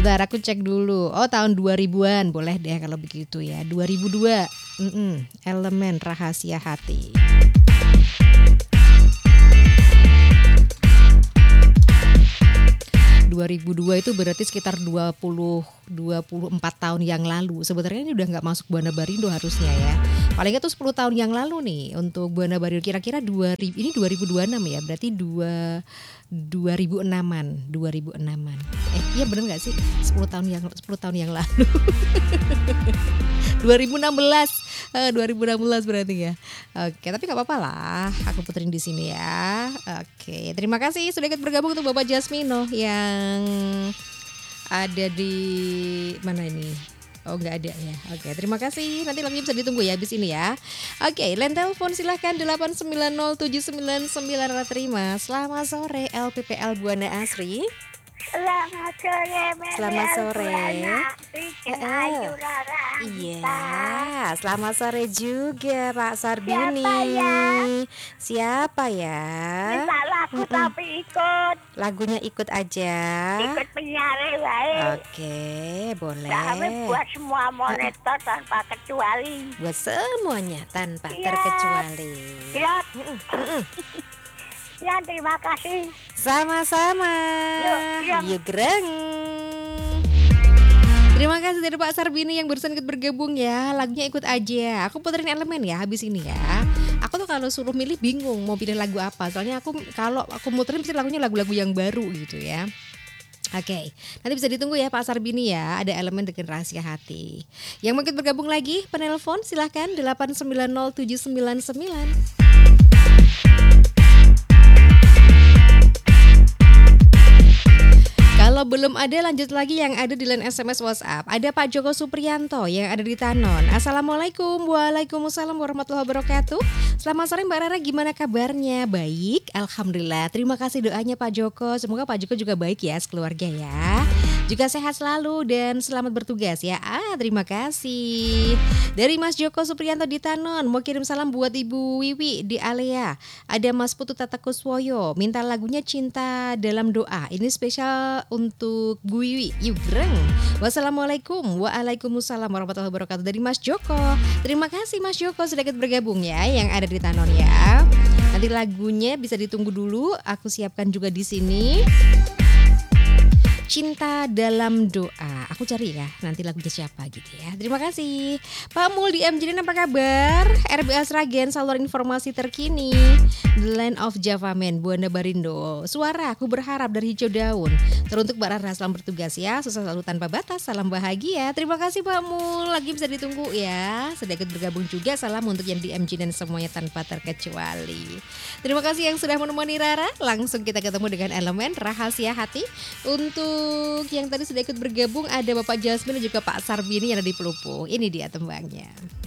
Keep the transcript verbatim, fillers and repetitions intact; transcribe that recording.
Bentar aku cek dulu. Oh tahun dua ribuan, boleh deh kalau begitu ya. dua ribu dua. Mm-mm. Elemen Rahasia Hati. dua ribu dua itu berarti sekitar dua puluh dua puluh empat tahun yang lalu. Sebenarnya ini udah nggak masuk Buana Barindo harusnya ya. Paling nggak tuh sepuluh tahun yang lalu nih untuk Buana Barindo. Kira-kira dua ribu ini dua ribu dua puluh enam ya. Berarti dua dua ribu enaman, dua ribu enaman. Eh, iya benar nggak sih? sepuluh tahun yang sepuluh tahun yang lalu. dua ribu enam belas. Uh, dua ribu enam belas berarti ya. Oke, tapi nggak apa-apa lah. Aku puterin di sini ya. Oke, terima kasih sudah ikut bergabung untuk Bapak Jasmino yang ada di mana ini? Oh nggak ada ya. Oke, terima kasih. Nanti lagunya bisa ditunggu ya habis ini ya. Oke, line telepon silahkan delapan sembilan nol tujuh sembilan sembilan. Terima. Selamat sore L P P L Buana Asri. Selamat sore. Selamat sore. Ayu Iya, selamat sore juga Pak Sarbini. Siapa ya? Siapa ya? Minta lagu Mm-mm. tapi ikut. Lagunya ikut aja. Ikut penyiar baik. Oke, boleh. Kami buat semua monitor tanpa kecuali. Buat semuanya tanpa ya. terkecuali. Ya. Mm-mm. Mm-mm. Ya, terima kasih. Sama-sama. Yuk, yuk. Yuk gereng. Terima kasih dari Pak Sarbini yang barusan ikut bergabung ya. Lagunya ikut aja. Aku puterin elemen ya habis ini ya. Aku tuh kalau suruh milih bingung mau pilih lagu apa. Soalnya aku kalau aku muterin pasti lagunya lagu-lagu yang baru gitu ya. Oke, nanti bisa ditunggu ya Pak Sarbini ya. Ada elemen dengan Rahasia Hati. Yang mau ikut bergabung lagi, penelpon silahkan delapan sembilan nol tujuh sembilan sembilan. Kalau belum ada lanjut lagi yang ada di line S M S WhatsApp. Ada Pak Joko Supriyanto yang ada di Tanon. Assalamualaikum. Waalaikumsalam warahmatullahi wabarakatuh. Selamat sore Mbak Rara, gimana kabarnya? Baik, alhamdulillah. Terima kasih doanya Pak Joko. Semoga Pak Joko juga baik ya sekeluarga ya. Juga sehat selalu dan selamat bertugas ya. Ah, terima kasih. Dari Mas Joko Supriyanto di Tanon, mau kirim salam buat Ibu Wiwi di Alea. Ada Mas Putu Tata Kuswoyo, minta lagunya Cinta Dalam Doa. Ini spesial untuk Bu Wiwi. Yuk greng. Wassalamualaikum. Waalaikumsalam warahmatullahi wabarakatuh dari Mas Joko. Terima kasih Mas Joko sudah ikut bergabung ya yang ada di Tanon ya. Nanti lagunya bisa ditunggu dulu. Aku siapkan juga di sini. Cinta Dalam Doa. Aku cari ya nanti lagunya siapa gitu ya. Terima kasih Pak Mul di M J D, apa kabar? R B A Sragen, saluran informasi terkini. The Land of Java Man, Buana Barindo. Suara aku berharap dari Hijau Daun. Teruntuk Mbak Rara, selamat bertugas ya. Sukses selalu tanpa batas, salam bahagia. Terima kasih Pak Mul, lagi bisa ditunggu ya. Sudah ikut bergabung juga, salam untuk yang di M J dan semuanya tanpa terkecuali. Terima kasih yang sudah menemani Rara. Langsung kita ketemu dengan elemen Rahasia Hati. Untuk Untuk yang tadi sudah ikut bergabung ada Bapak Jasmine dan juga Pak Sarbini yang ada di Pelupung. Ini dia tembangnya.